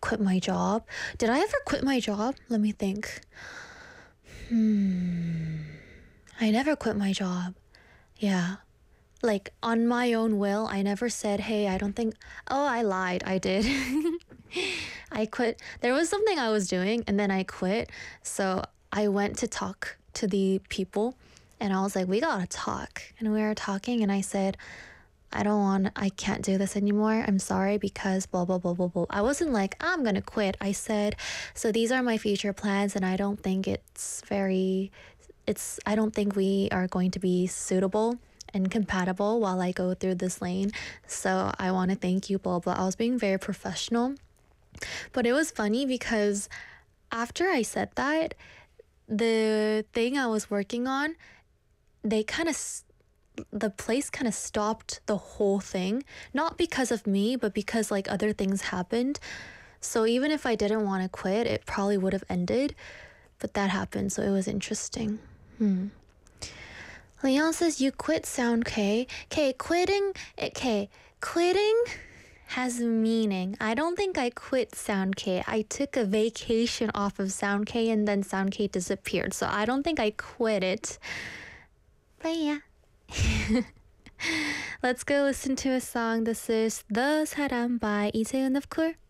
quit my job. Did I ever quit my job? Let me think. I never quit my job. Yeah. Like on my own will, I never said, hey, I don't think. Oh, I lied. I did. I quit. There was something I was doing and then I quit. So I went to talk to the people and I was like, we gotta talk. And we were talking and I said, I can't do this anymore. I'm sorry because blah, blah, blah, blah, blah. I wasn't like, I'm gonna quit. I said, so these are my future plans and I don't think I don't think we are going to be suitable and compatible while I go through this lane. So I want to thank you, blah, blah. I was being very professional. But it was funny because after I said that, the thing I was working on, the place kind of stopped the whole thing. Not because of me, but because like other things happened. So even if I didn't want to quit, it probably would have ended. But that happened, so it was interesting. Leon says you quit Sound K. Quitting has meaning. I don't think I quit Sound K. I took a vacation off of Sound K and then Sound K disappeared. So I don't think I quit it. But yeah. Let's go listen to a song. This is The Saram by Lee Tae-eun of Cool.